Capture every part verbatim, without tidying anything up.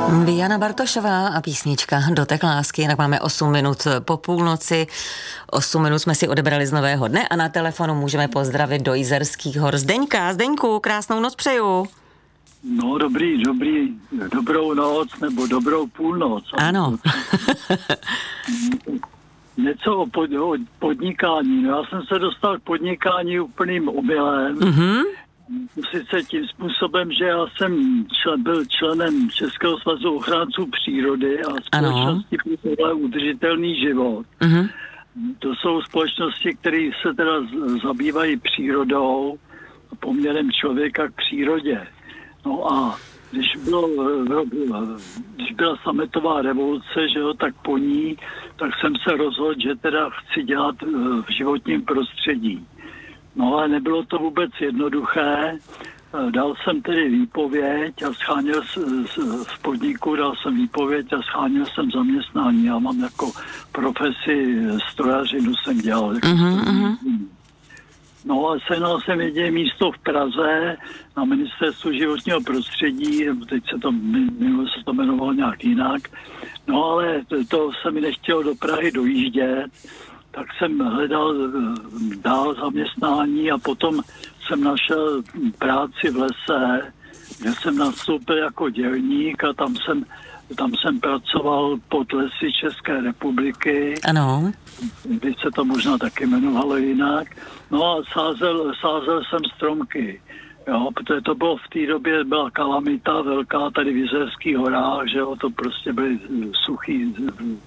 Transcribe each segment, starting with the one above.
Jana Bartošová a písnička Dotek lásky, jinak máme osm minut po půlnoci, osm minut jsme si odebrali z nového dne a na telefonu můžeme pozdravit do Jizerských hor Zdeňka. Zdeňku, krásnou noc přeju. No dobrý, dobrý, dobrou noc nebo dobrou půlnoc. Ano. Něco o, pod, o podnikání. No, já jsem se dostal k podnikání úplným omylem. Mhm. Sice tím způsobem, že já jsem člen, byl členem Českého svazu ochránců přírody a společnosti pro tohle udržitelný život. Mhm. To jsou společnosti, které se teda zabývají přírodou a poměrem člověka k přírodě. No a když, bylo, když byla sametová revoluce, že jo, tak po ní, tak jsem se rozhodl, že teda chci dělat v životním prostředí. No ale nebylo to vůbec jednoduché. Dal jsem tedy výpověď a scháněl v podniku, dal jsem výpověď a scháněl jsem zaměstnání. Já mám jako profesi strojařinu jsem dělal. Uh-huh. No a sehnal jsem jediné místo v Praze na ministerstvu životního prostředí, teď se to, minule se to jmenovalo nějak jinak. No ale to, to se mi nechtělo do Prahy dojíždět, tak jsem hledal dál zaměstnání a potom jsem našel práci v lese, kde jsem nastoupil jako dělník a tam jsem, tam jsem pracoval pod lesy České republiky. Ano. Když se to možná taky jmenovalo jinak. No a sázel, sázel jsem stromky. Jo, protože to bylo v té době, byla kalamita velká tady v Jizerských horách, že jo, to prostě byly suchý,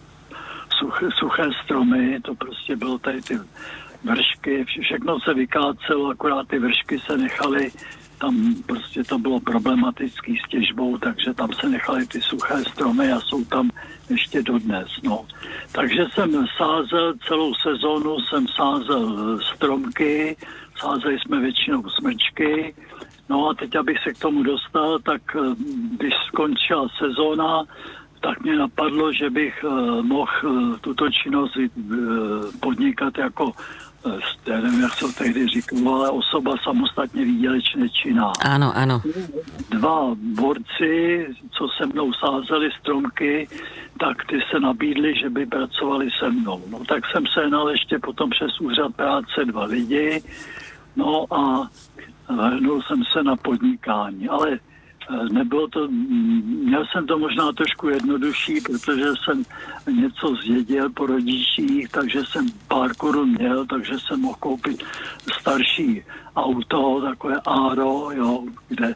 suché, suché stromy, to prostě bylo tady ty vršky, všechno se vykácelo, akorát ty vršky se nechaly, tam prostě to bylo problematický s těžbou, takže tam se nechaly ty suché stromy a jsou tam ještě dodnes, no. Takže jsem sázel celou sezónu, jsem sázel stromky, sázeli jsme většinou smrčky, no a teď, abych se k tomu dostal, tak když skončila sezóna, tak mě napadlo, že bych uh, mohl uh, tuto činnost uh, podnikat jako, uh, já nevím, jak se to tehdy říkalo, ale osoba samostatně výdělečně činná. Ano, ano. Dva borci, co se mnou sázeli stromky, tak ty se nabídli, že by pracovali se mnou. No tak jsem sehnal ještě potom přes úřad práce dva lidi, no a vrhnul jsem se na podnikání, ale nebylo to, měl jsem to možná trošku jednodušší, protože jsem něco zdědil po rodičích, takže jsem pár korun měl, takže jsem mohl koupit starší auto, takové Aro, jo, kde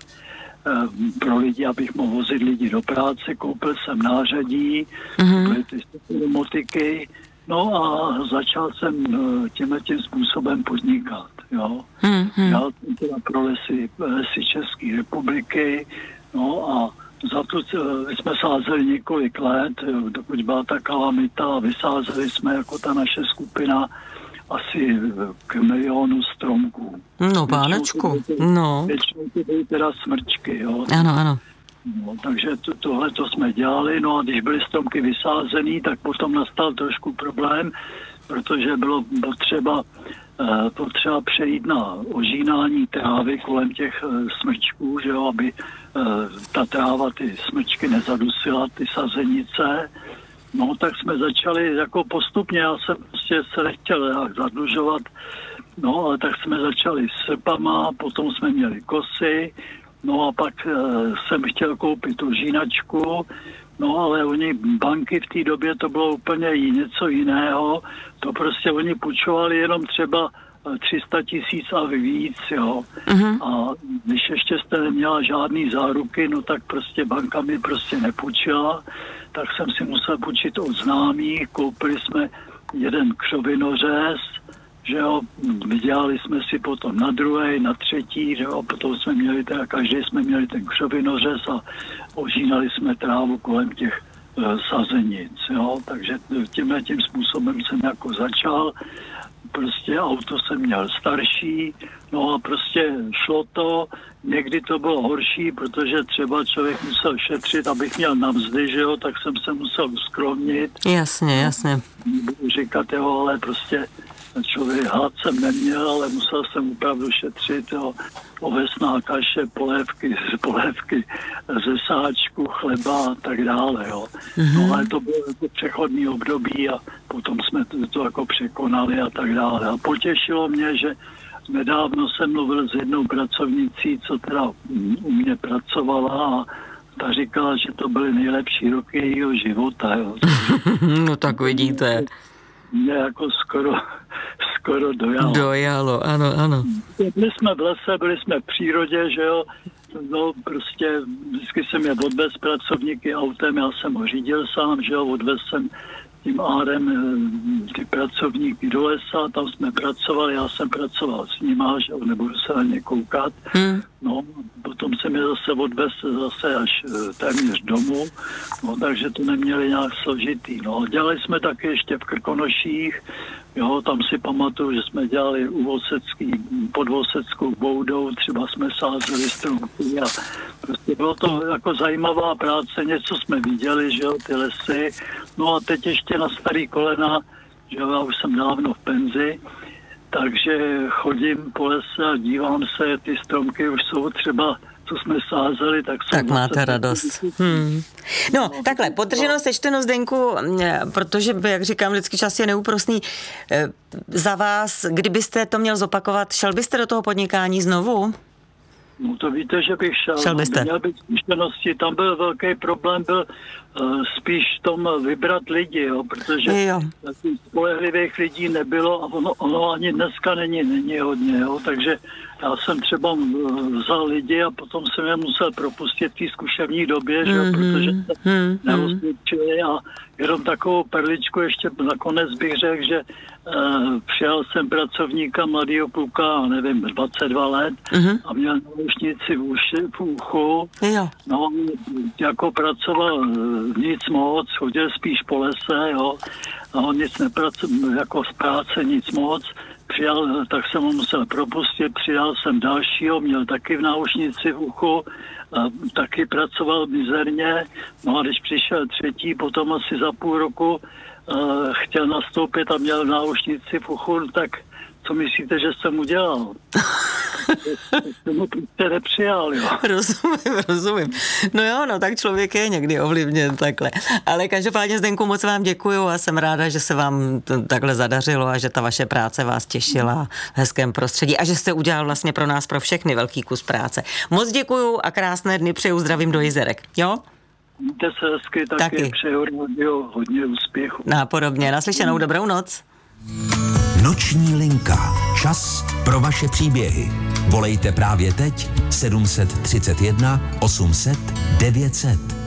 pro lidi, abych mohl vozit lidi do práce, koupil jsem nářadí, mm-hmm. byly ty motiky, no a začal jsem tímhle tím způsobem podnikat, jo. Mm-hmm. Já teda pro lesy, lesy České republiky, no a za to jsme sázeli několik let, dokud byla ta kalamita a vysázeli jsme jako ta naše skupina asi k milionu stromků. No, pánečku, no. Většinou to byly teda smrčky, jo. Ano, ano. No, takže to, tohle to jsme dělali, no a když byly stromky vysázený, tak potom nastal trošku problém, protože bylo potřeba, eh, potřeba přejít na ožínání trávy kolem těch eh, smrčků, že jo, aby eh, ta tráva ty smrčky nezadusila, ty sazenice. No tak jsme začali jako postupně, já jsem prostě se nechtěl nějak zadlužovat, no ale tak jsme začali s srpama, potom jsme měli kosy, no a pak e, jsem chtěl koupit ožínačku, no ale oni, banky v té době to bylo úplně něco jiného, to prostě oni půjčovali jenom třeba tři sta tisíc a víc, jo. Uh-huh. A když ještě jste neměla žádný záruky, no tak prostě banka mi prostě nepůjčila, tak jsem si musel půjčit od známých, koupili jsme jeden křovinořez, že jo, vydělali jsme si potom na druhý, na třetí, že jo, potom jsme měli, teda každý jsme měli ten křovinořez a ožínali jsme trávu kolem těch e, sazenic, jo, takže tímhle tím způsobem jsem jako začal, prostě auto jsem měl starší, no a prostě šlo to, někdy to bylo horší, protože třeba člověk musel šetřit, abych měl na mzdy, že jo, tak jsem se musel uskromnit. Jasně, jasně. Nebudu říkat, jo, ale prostě člověk hlad jsem neměl, ale musel jsem opravdu šetřit, jo, ovesná kaše, polévky, polévky ze sáčku, chleba a tak dále, jo. Mm-hmm. No ale to bylo jako přechodný období a potom jsme to, to jako překonali a tak dále. A potěšilo mě, že nedávno jsem mluvil s jednou pracovnicí, co teda u mě pracovala a ta říkala, že to byly nejlepší roky jejího života. Jo. No tak vidíte. Mě jako skoro, skoro dojalo. Dojalo, ano, ano. Byli jsme v lese, byli jsme v přírodě, že jo. No prostě vždycky jsem je odvez pracovníky autem, já jsem ho řídil sám, že jo, odvez jsem tím árem ty pracovníky do lesa, tam jsme pracovali, já jsem pracoval s nima, že jo, nebudu se na ně koukat. Hmm. No, potom jsem je zase odvez zase až téměř domů, no, takže to neměli nějak složitý. No, dělali jsme taky ještě v Krkonoších, jo, tam si pamatuju, že jsme dělali u Vosecký, pod Voseckou boudou, třeba jsme sázeli stromky a prostě bylo to jako zajímavá práce, něco jsme viděli, že jo, ty lesy. No a teď ještě na starý kolena, že jo, já už jsem dávno v penzi, takže chodím po lese a dívám se, ty stromky už jsou třeba, co jsme sázeli, tak jsou... Tak máte radost. Hmm. No, no, takhle, podrženo, sečteno, Zdeňku, protože, jak říkám, vždycky čas je neúprosný. Za vás, kdybyste to měl zopakovat, šel byste do toho podnikání znovu? No to víte, že bych šel. Šel byste. Měl být zkušenosti, tam byl velký problém, byl uh, spíš v tom vybrat lidi, jo, protože jo. spolehlivých lidí nebylo a ono, ono ani dneska není, není hodně, jo, takže já jsem třeba vzal lidi a potom jsem je musel propustit v té zkušební době, že, mm-hmm. protože se mm-hmm. neosvědčili a jenom takovou perličku ještě nakonec bych řekl, že uh, přijal jsem pracovníka mladýho kluka, nevím, dvacet dva let mm-hmm. a měl náušnici v, uši, v uchu. Jo. No, jako pracoval nic moc, chodil spíš po lese, jo, a on nic nepracoval, jako z práce nic moc. Přijal, tak jsem ho musel propustit, přijal jsem dalšího, měl taky v náušnici v uchu, a taky pracoval mizerně, no a když přišel třetí, potom asi za půl roku uh, chtěl nastoupit a měl v náušnici v uchu, tak co myslíte, že jsem udělal? Jsem ho prostě nepřijal, jo. Rozumím, rozumím. No jo, no tak člověk je někdy ovlivněn takhle. Ale každopádně, Zdenku, moc vám děkuju a jsem ráda, že se vám to takhle zadařilo a že ta vaše práce vás těšila v hezkém prostředí a že jste udělal vlastně pro nás, pro všechny velký kus práce. Moc děkuju a krásné dny přeju, zdravím do Jizerek, jo? Mějte se hezky, taky, taky. Přeju radio, hodně úspěchu. Nápodobně, naslyšenou, dobrou noc. Noční linka. Čas pro vaše příběhy. Volejte právě teď sedm set třicet jedna osm set devět set.